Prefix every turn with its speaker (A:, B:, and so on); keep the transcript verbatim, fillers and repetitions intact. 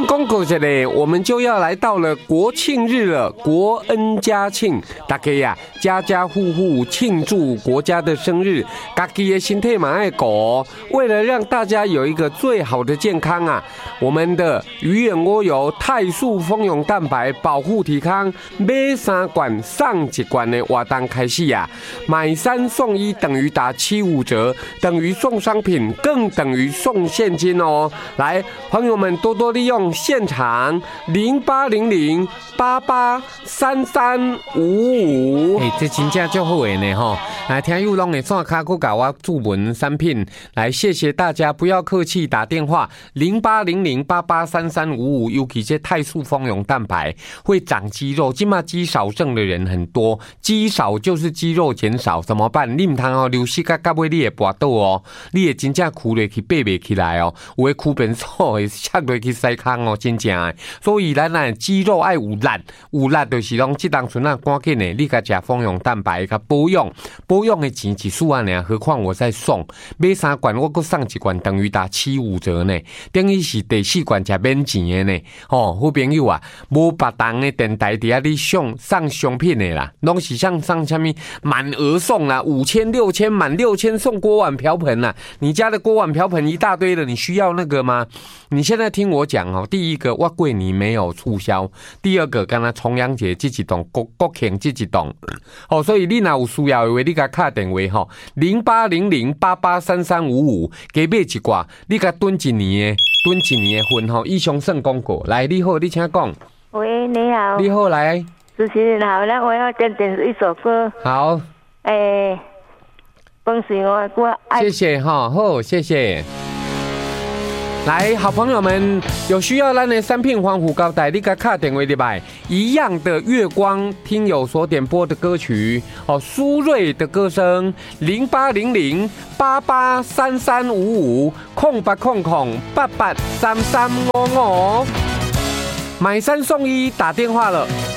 A: 公告一下，我们就要来到了国庆日了，国恩家庆，大家呀、啊，家家户户庆祝国家的生日，家己的身体嘛爱顾。为了让大家有一个最好的健康啊，我们的鱼眼蜗油肽素蜂蛹蛋白保护体康，买三罐送一罐的活动开始呀、啊，买三送一等于打七五折，等于送商品，更等于送现金哦。来，朋友们多多利用现场零八零零八八三三五五。哎，这真正足好的呢吼！来，听友拢会线卡去搞我注文产品，来谢谢大家，不要客气，打电话零八零零八八三三五五，尤其这肽素蜂蛹蛋白会长肌肉，今嘛肌少症的人很多，肌少就是肌肉减少，怎么办？你唔通哦，流失到到尾你会跋倒哦，你会真正箍落去爬袂起来哦，有诶躯变粗会插落去西康哦，真正诶。所以咱咱肌肉爱有力，有力就是讲即当阵啊，赶紧诶，你甲食蜂蛹蛋白，甲保养，保养诶钱一四万呢，何况我再送买三罐，我搁送一罐，等于打七五折呢，等于是第四罐才免钱诶呢。哦，好朋友啊，无别档诶电台底下你送送商品诶啦，拢是像上什么满额送啦，五千六千满六千送锅碗瓢盆啦，你家的锅碗瓢盆一大堆了，你需要那个吗？你现在听我讲哦，第一个我贵你没有促销，第二个刚才重阳节这一栋国国庆这一栋，哦，所以你若有需要的话，你甲打电话吼，零八零零八八三三五五，加买一挂，你甲囤一年的，囤一年的份吼，以上算广告。来，你好，你请讲。
B: 喂，你好。
A: 你好，来。
B: 主持人好，那我要点点一首歌。
A: 好。
B: 诶，恭喜我我爱。
A: 谢谢哈，好，谢谢。来，好朋友们，有需要咱的三片黄虎高带，你甲卡电话入来，一样的月光听友所点播的歌曲哦，苏芮的歌声，零八零零八八三三五五空八空空八八三三五五，买三送一，打电话了。